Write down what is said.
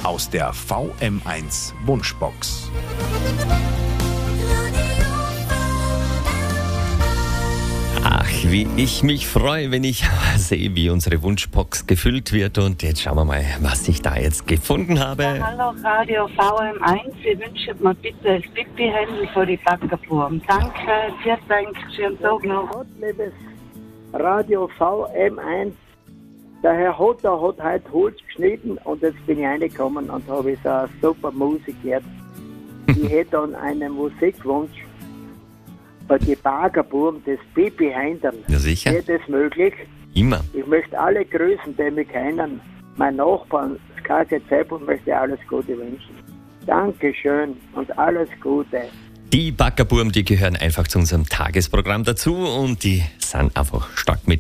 aus der VM1 Wunschbox. Ach, wie ich mich freue, wenn ich sehe, wie unsere Wunschbox gefüllt wird. Und jetzt schauen wir mal, was ich da jetzt gefunden habe. Ja, hallo Radio VM1, ich wünsche mir bitte das Pipi-Händel für die Backerburm. Danke, vielen Dank, schönen Tag noch. Gott, liebes Radio VM1, der Herr Hotter hat heute Holz geschnitten und jetzt bin ich reingekommen und habe so eine super Musik gehört. Ich hätte dann einen Musikwunsch bei die Baggerburm, das Pipi Heindl. Ja, sicher. Wäre das möglich? Immer. Ich möchte alle grüßen, die mich kennen. Mein Nachbarn, das KZ Zeitpunkt, möchte ich alles Gute wünschen. Dankeschön und alles Gute. Die Backerburm, die gehören einfach zu unserem Tagesprogramm dazu und die sind einfach stark mit